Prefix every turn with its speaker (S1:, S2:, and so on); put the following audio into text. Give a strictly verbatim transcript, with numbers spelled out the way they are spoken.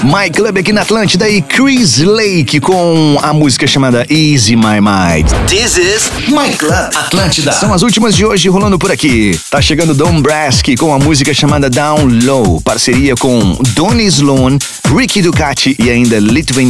S1: My Club aqui na Atlântida e Chris Lake com a música chamada Easy My Mind.
S2: This is My Club Atlântida.
S1: São as últimas de hoje rolando por aqui. Tá chegando Don Brask com a música chamada Down Low, parceria com Donny Sloan, Ricky Ducati e ainda Lithuanian